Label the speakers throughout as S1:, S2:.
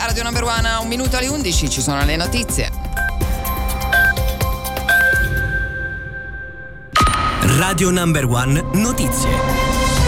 S1: a Radio Number One a 11:11 ci sono le notizie.
S2: Radio Number One notizie.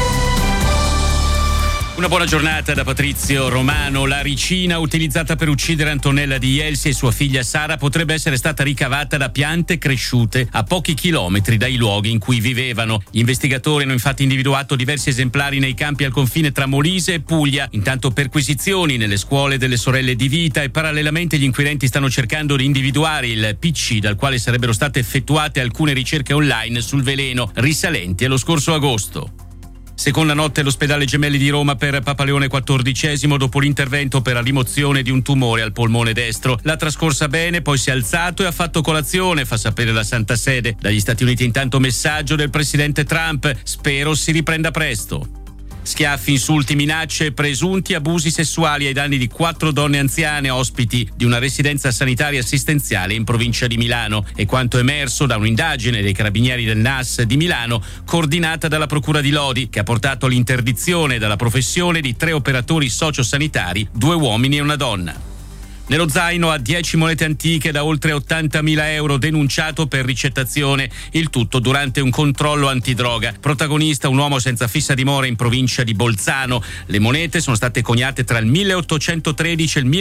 S3: Una buona giornata da Patrizio Romano. La ricina utilizzata per uccidere Antonella Di Jelsi e sua figlia Sara potrebbe essere stata ricavata da piante cresciute a pochi chilometri dai luoghi in cui vivevano. Gli investigatori hanno infatti individuato diversi esemplari nei campi al confine tra Molise e Puglia. Intanto perquisizioni nelle scuole delle sorelle Di Vita e parallelamente gli inquirenti stanno cercando di individuare il PC dal quale sarebbero state effettuate alcune ricerche online sul veleno risalenti allo scorso agosto. Seconda notte all'ospedale Gemelli di Roma per Papa Leone XIV dopo l'intervento per la rimozione di un tumore al polmone destro. L'ha trascorsa bene, poi si è alzato e ha fatto colazione, fa sapere la Santa Sede. Dagli Stati Uniti intanto messaggio del presidente Trump: spero si riprenda presto. Schiaffi, insulti, minacce e presunti abusi sessuali ai danni di 4 donne anziane ospiti di una residenza sanitaria assistenziale in provincia di Milano. È quanto emerso da un'indagine dei carabinieri del NAS di Milano coordinata dalla Procura di Lodi, che ha portato all'interdizione dalla professione di 3 operatori sociosanitari, 2 uomini e una donna. Nello zaino ha 10 monete antiche da oltre 80.000 euro denunciato per ricettazione, il tutto durante un controllo antidroga. Protagonista un uomo senza fissa dimora in provincia di Bolzano. Le monete sono state coniate tra il 1813 e il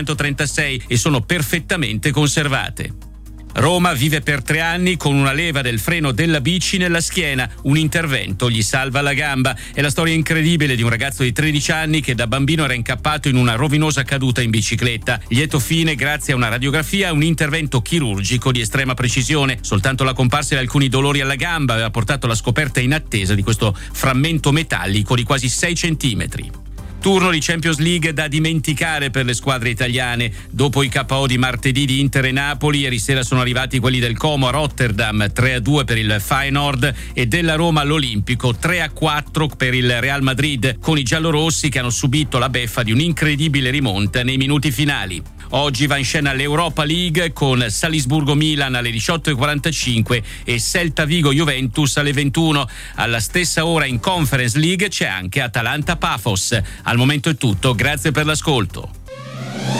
S3: 1936 e sono perfettamente conservate. Roma vive per 3 anni con una leva del freno della bici nella schiena. Un intervento gli salva la gamba. È la storia incredibile di un ragazzo di 13 anni che da bambino era incappato in una rovinosa caduta in bicicletta. Lieto fine grazie a una radiografia e un intervento chirurgico di estrema precisione. Soltanto la comparsa di alcuni dolori alla gamba aveva portato alla scoperta inattesa di questo frammento metallico di quasi 6 centimetri. Turno di Champions League da dimenticare per le squadre italiane. Dopo i KO di martedì di Inter e Napoli, ieri sera sono arrivati quelli del Como a Rotterdam, 3-2 per il Feyenoord, e della Roma all'Olimpico, 3-4 per il Real Madrid, con i giallorossi che hanno subito la beffa di un'incredibile rimonta nei minuti finali. Oggi va in scena l'Europa League con Salisburgo-Milan alle 18:45 e Celta Vigo-Juventus alle 21. Alla stessa ora in Conference League c'è anche Atalanta-Pafos. Al momento è tutto, grazie per l'ascolto.